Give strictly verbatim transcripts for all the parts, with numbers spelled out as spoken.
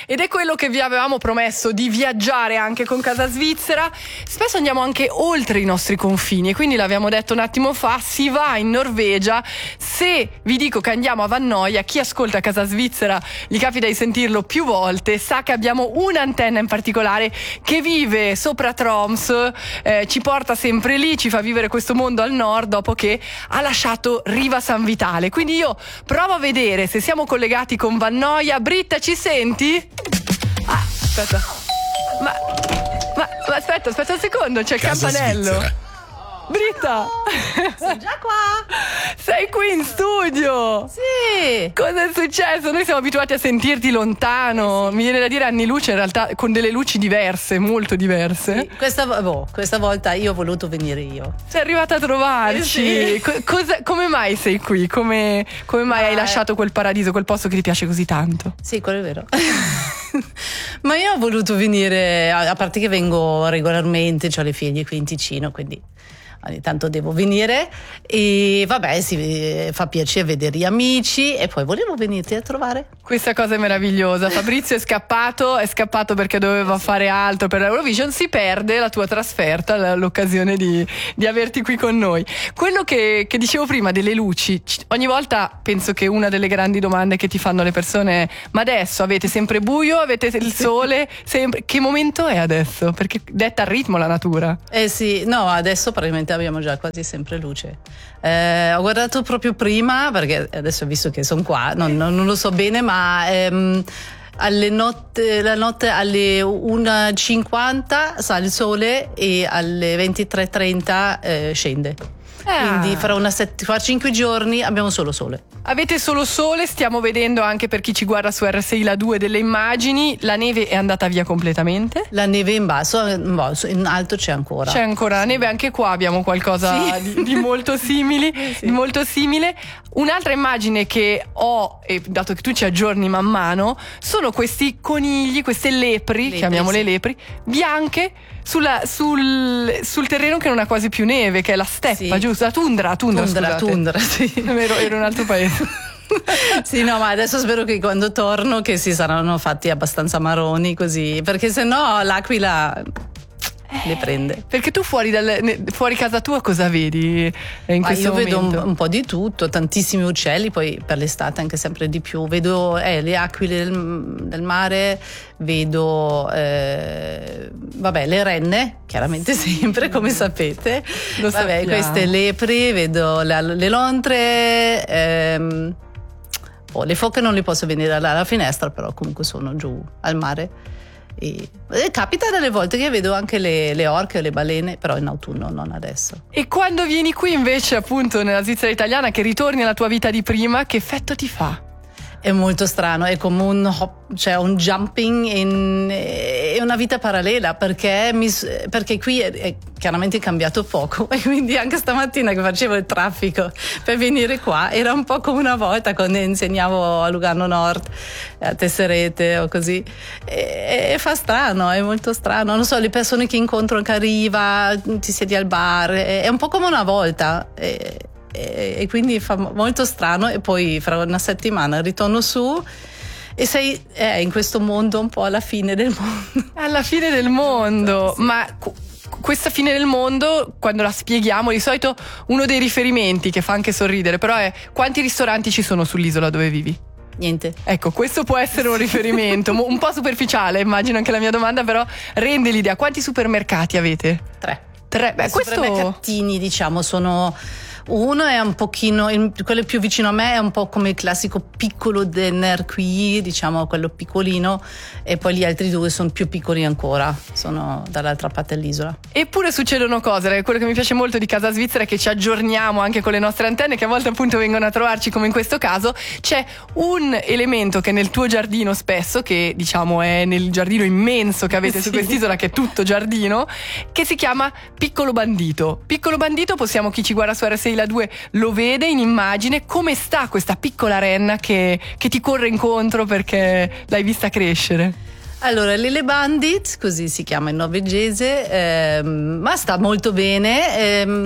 ed è quello che vi avevamo promesso, di viaggiare anche con Casa Svizzera. Spesso andiamo anche oltre i nostri confini e quindi l'abbiamo detto un attimo fa, si va in Norvegia. Se vi dico che andiamo a Vannøya, chi ascolta Casa Svizzera gli capita di sentirlo più volte, sa che abbiamo un'antenna in particolare che vive sopra Troms, eh, ci porta sempre lì, ci fa vivere questo mondo al nord dopo che ha lasciato Riva San Vitale. Quindi io provo a vedere se siamo collegati con Vannøya. Britta, ci senti? Ah, aspetta. Ma, ma, ma aspetta, aspetta un secondo, c'è il Casa campanello. Svizzera. Britta! Sono già qua! Sei qui in studio! Sì! Cosa è successo? Noi siamo abituati a sentirti lontano. Mi viene da dire anni luce, in realtà con delle luci diverse, molto diverse. Sì, questa, boh, questa volta io ho voluto venire io. Sei arrivata a trovarci. Sì. Co- cosa, come mai sei qui? Come, come mai Ma hai è- lasciato quel paradiso, quel posto che ti piace così tanto? Sì, quello è vero. Ma io ho voluto venire, a a parte che vengo regolarmente, ho le figlie qui in Ticino, quindi ogni tanto devo venire e vabbè, si fa piacere vedere gli amici e poi volevo venirti a trovare. Questa cosa è meravigliosa. Fabrizio è scappato, è scappato perché doveva fare altro per l'Eurovision. Si perde la tua trasferta, l- l'occasione di, di averti qui con noi. Quello che, che dicevo prima delle luci, c- ogni volta penso che una delle grandi domande che ti fanno le persone è: ma adesso avete sempre buio, avete il sole sempre? Che momento è adesso? Perché detta al ritmo la natura. Eh sì, no, adesso praticamente abbiamo già quasi sempre luce. Eh, ho guardato proprio prima, perché adesso visto che sono qua, non, non- non lo so bene, ma ehm, alle notte, la notte alle una e cinquanta sale il sole e alle ventitré e trenta eh, scende. Ah. Quindi fra, una sett- fra cinque giorni abbiamo solo sole. Avete solo sole, stiamo vedendo anche per chi ci guarda su R S I la due delle immagini, la neve è andata via completamente. La neve in basso, in basso, in alto c'è ancora. C'è ancora la neve, anche qua abbiamo qualcosa Sì. di, di molto simili, Sì. di molto simile. Un'altra immagine che ho, e dato che tu ci aggiorni man mano, sono questi conigli, queste lepri, Lepri, chiamiamole sì. lepri, bianche sulla- sul, sul terreno che non ha quasi più neve, che è la steppa, Sì. giusto? La tundra, tundra, Tundra, scusate. tundra, sì. Ero, ero in un altro paese. Sì, no, ma adesso spero che quando torno che si saranno fatti abbastanza marroni così, perché sennò l'aquila le prende. Perché tu fuori, dal, ne- fuori casa tua cosa vedi eh, in Ma questo io vedo un, momento? un po' di tutto, tantissimi uccelli, poi per l'estate anche sempre di più. Vedo eh, le aquile del, del mare, vedo eh, vabbè, le renne, chiaramente sempre, come sapete. Lo Vabbè, sappiamo. queste lepri, vedo la- le lontre. ehm, oh, le foche non le posso vedere dalla alla finestra, però comunque sono giù al mare. E, e capita delle volte che vedo anche le, le orche o le balene, però in autunno, non adesso. E quando vieni qui invece appunto nella Svizzera italiana, che ritorni alla tua vita di prima, che effetto ti fa? È molto strano, è come un hop, cioè un jumping in è una vita parallela, perché, mi, perché qui è, è chiaramente cambiato poco e quindi anche stamattina che facevo il traffico per venire qua era un po' come una volta quando insegnavo a Lugano Nord, a Tesserete o così, e, e fa strano, è molto strano, non so, le persone che incontro anche a Riva, ti siedi al bar, è, è un po' come una volta. E, E, e quindi fa molto strano, e poi fra una settimana ritorno su e sei eh, in questo mondo un po' alla fine del mondo. Alla fine del mondo, Sì. ma cu- questa fine del mondo, quando la spieghiamo, di solito uno dei riferimenti che fa anche sorridere, però è: quanti ristoranti ci sono sull'isola dove vivi? Niente. Ecco, questo può essere un riferimento, mo- un po' superficiale, immagino anche la mia domanda, però rende l'idea. Quanti supermercati avete? Tre. Tre. Beh, I questo supermercatini, diciamo, sono uno è un pochino, il- quello più vicino a me è un po' come il classico piccolo Denner qui, diciamo quello piccolino, e poi gli altri due sono più piccoli ancora, sono dall'altra parte dell'isola. Eppure succedono cose. Quello che mi piace molto di Casa Svizzera è che ci aggiorniamo anche con le nostre antenne, che a volte appunto vengono a trovarci, come in questo caso. C'è un elemento che è nel tuo giardino spesso, che diciamo è nel giardino immenso che avete Sì. su quest'isola, che è tutto giardino, che si chiama Piccolo Bandito. Piccolo Bandito, possiamo, chi ci guarda su R S I la due lo vede in immagine. Come sta questa piccola renna che, che ti corre incontro perché l'hai vista crescere? Allora, Lille Bandit, così si chiama in norvegese, ehm, ma sta molto bene. ehm,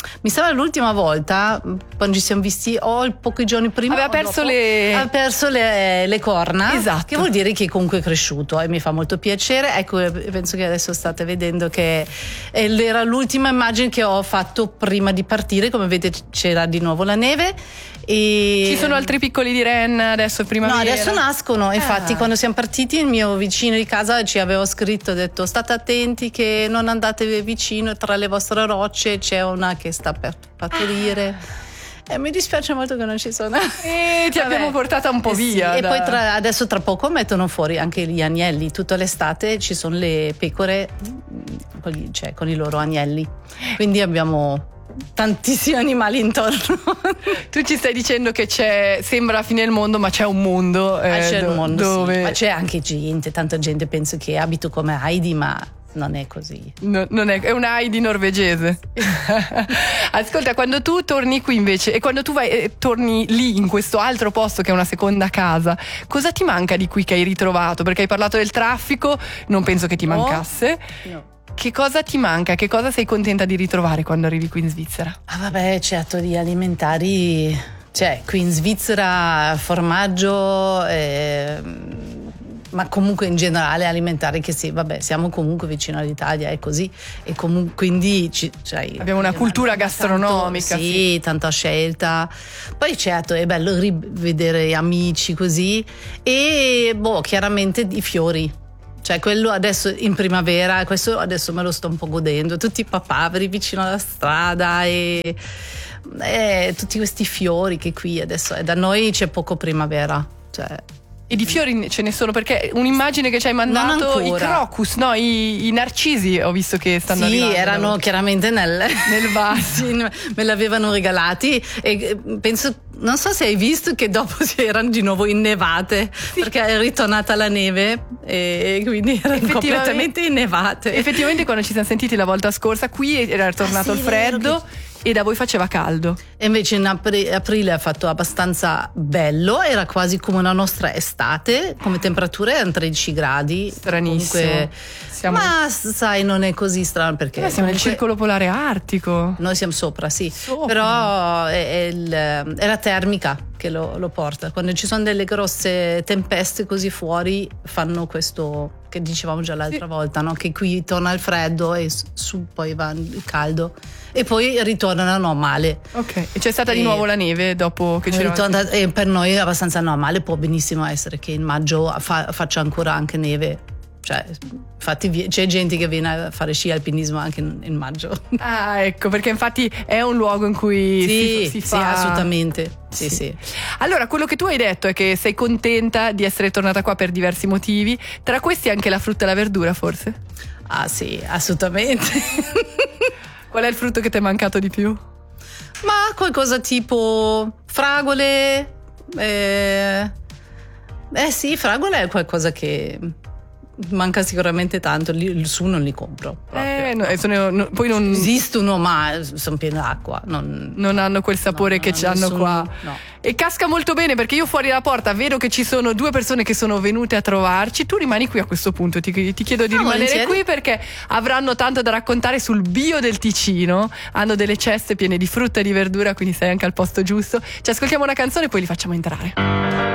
Mi sembra l'ultima volta quando ci siamo visti o pochi giorni prima aveva perso dopo, le ha perso le, le corna, esatto, che vuol dire che comunque è cresciuto e mi fa molto piacere. Ecco, penso che adesso state vedendo che era l'ultima immagine che ho fatto prima di partire. Come vedete c'era di nuovo la neve e ci sono altri piccoli di Ren adesso è primavera. No, adesso nascono. Infatti ah. quando siamo partiti il mio vicino di casa ci aveva scritto, ha detto state attenti che non andate vicino, tra le vostre rocce c'è una che sta per partorire. Ah. E mi dispiace molto che non ci sono. E ti Vabbè. abbiamo portata un po' eh via. Sì. Da... E poi tra, adesso tra poco mettono fuori anche gli agnelli. Tutta l'estate ci sono le pecore con, gli, cioè, con i loro agnelli. Quindi abbiamo tantissimi animali intorno. Tu ci stai dicendo che c'è, sembra la fine del mondo, ma c'è un mondo. Eh, ah, c'è do, un mondo, dove... sì. Ma c'è anche gente, tanta gente pensa che abito come Heidi, ma non è così. No, non è, è una Heidi norvegese. Ascolta, quando tu torni qui invece e quando tu vai eh, torni lì in questo altro posto che è una seconda casa, cosa ti manca di qui che hai ritrovato? Perché hai parlato del traffico, non penso che ti mancasse. No. no. Che cosa ti manca? Che cosa sei contenta di ritrovare quando arrivi qui in Svizzera? Ah, vabbè, certo, di alimentari, cioè qui in Svizzera formaggio, eh, ma comunque in generale alimentari che sì, vabbè, siamo comunque vicino all'Italia, è così, e comunque quindi ci, cioè, abbiamo una cultura gastronomica. Tanto, sì, sì, tanta scelta. Poi certo è bello rivedere amici così e boh, chiaramente i fiori. Cioè quello adesso in primavera, questo adesso me lo sto un po' godendo, tutti i papaveri vicino alla strada e, e tutti questi fiori che qui adesso è. Da noi c'è poco primavera, cioè. E di fiori ce ne sono, perché un'immagine che ci hai mandato, i crocus, no, i, i narcisi ho visto che stanno sì, arrivando. Sì, erano chiaramente nel, nel vaso. Sì, me l'avevano regalati e penso, non so se hai visto che dopo si erano di nuovo innevate, sì, perché è ritornata la neve e quindi erano completamente innevate. Effettivamente quando ci siamo sentiti la volta scorsa qui era tornato ah, sì, il freddo che... e da voi faceva caldo. E invece in apri- aprile ha fatto abbastanza bello, era quasi come una nostra estate, come temperature erano tredici gradi. Stranissimo. Comunque, siamo... Ma sai, non è così strano perché ma siamo comunque... nel circolo polare artico. Noi siamo sopra, sì, sopra. Però è, è, il, è la termica che lo, lo porta. Quando ci sono delle grosse tempeste così fuori fanno questo che dicevamo già l'altra sì. volta, no? Che qui torna il freddo e su poi va il caldo e poi ritornano normale. Ok, e c'è stata e di nuovo la neve dopo che c'era? Ritorna, e per noi è abbastanza normale, può benissimo essere che in maggio fa, faccia ancora anche neve. Cioè, infatti c'è gente che viene a fare sci alpinismo anche in, in maggio. Ah, ecco, perché infatti è un luogo in cui sì, si, si fa... Sì, assolutamente. Sì, sì. sì. Allora, quello che tu hai detto è che sei contenta di essere tornata qua per diversi motivi, tra questi anche la frutta e la verdura, forse? Ah, sì, assolutamente. Qual è il frutto che ti è mancato di più? Ma qualcosa tipo fragole. Eh, eh sì, fragole è qualcosa che... manca sicuramente tanto, il su non li compro eh, no, sono, no, poi non esistono ma sono piene d'acqua, non, non hanno quel sapore no, che ci hanno qua no. E casca molto bene perché io fuori dalla porta vedo che ci sono due persone che sono venute a trovarci. Tu rimani qui a questo punto, ti, ti chiedo di no, rimanere volentieri. Qui perché avranno tanto da raccontare sul bio del Ticino, hanno delle ceste piene di frutta e di verdura, quindi sei anche al posto giusto. Ci ascoltiamo una canzone e poi li facciamo entrare.